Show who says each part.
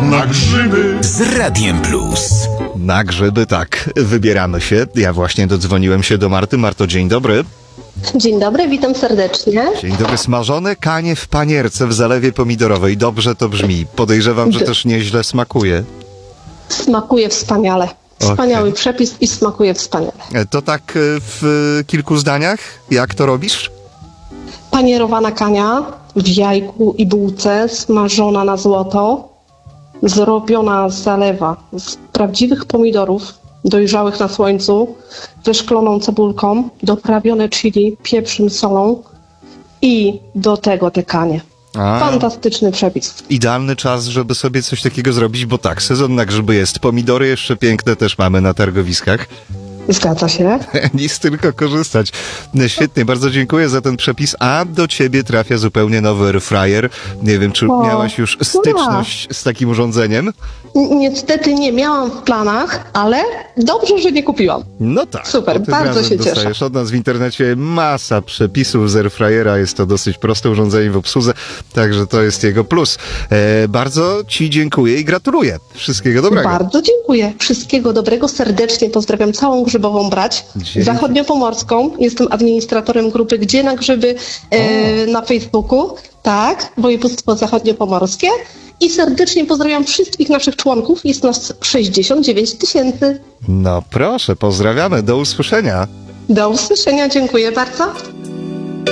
Speaker 1: Na grzyby
Speaker 2: z Radiem Plus.
Speaker 3: Na grzyby, tak. Wybieramy się. Ja właśnie dodzwoniłem się do Marty. Marto, dzień dobry.
Speaker 4: Dzień dobry, witam serdecznie.
Speaker 3: Dzień dobry. Smażone kanie w panierce w zalewie pomidorowej. Dobrze to brzmi. Podejrzewam, że też nieźle smakuje.
Speaker 4: Smakuje wspaniale. Wspaniały przepis i smakuje wspaniale.
Speaker 3: To tak w kilku zdaniach? Jak to robisz?
Speaker 4: Panierowana kania w jajku i bułce, smażona na złoto, zrobiona z zalewa z prawdziwych pomidorów, dojrzałych na słońcu, ze szkloną cebulką, doprawione chili, pieprzem, solą i do tego te kanie. Fantastyczny przepis.
Speaker 3: Idealny czas, żeby sobie coś takiego zrobić, bo tak, sezon na grzyby jest. Pomidory jeszcze piękne też mamy na targowiskach.
Speaker 4: Zgadza się.
Speaker 3: Nic, tylko korzystać. Świetnie, bardzo dziękuję za ten przepis. A do ciebie trafia zupełnie nowy airfryer. Nie wiem, czy miałaś już styczność z takim urządzeniem?
Speaker 4: Niestety nie miałam w planach, ale dobrze, że nie kupiłam.
Speaker 3: No tak.
Speaker 4: Super, bardzo się cieszę.
Speaker 3: Dostajesz od nas w internecie masa przepisów z airfryera. Jest to dosyć proste urządzenie w obsłudze, także to jest jego plus. Bardzo ci dziękuję i gratuluję. Wszystkiego dobrego.
Speaker 4: Bardzo dziękuję. Wszystkiego dobrego. Serdecznie pozdrawiam całą Grzybową Brać, zachodniopomorską. Jestem administratorem grupy Gdzie na Grzyby na Facebooku. Tak, województwo zachodniopomorskie. I serdecznie pozdrawiam wszystkich naszych członków. Jest nas 69 000.
Speaker 3: No proszę, pozdrawiamy. Do usłyszenia.
Speaker 4: Do usłyszenia. Dziękuję bardzo.